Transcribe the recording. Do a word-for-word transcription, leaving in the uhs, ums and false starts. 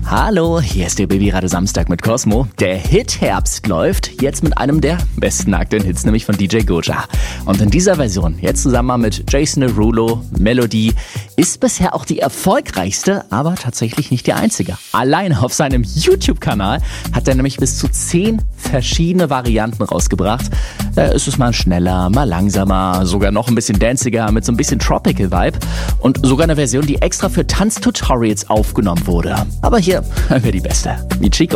Hallo, hier ist der Babyradio Samstag mit Cosmo. Der Hit-Herbst läuft jetzt mit einem der besten aktuellen Hits, nämlich von D J Goja. Und in dieser Version, jetzt zusammen mit Jason Derulo, Melody, ist bisher auch die erfolgreichste, aber tatsächlich nicht die einzige. Allein auf seinem YouTube-Kanal hat er nämlich bis zu zehn verschiedene Varianten rausgebracht. Da ist es mal schneller, mal langsamer, sogar noch ein bisschen danciger mit so ein bisschen Tropical-Vibe und sogar eine Version, die extra für Tanztutorials aufgenommen wurde. Aber hier haben wir die beste. Mit Chico.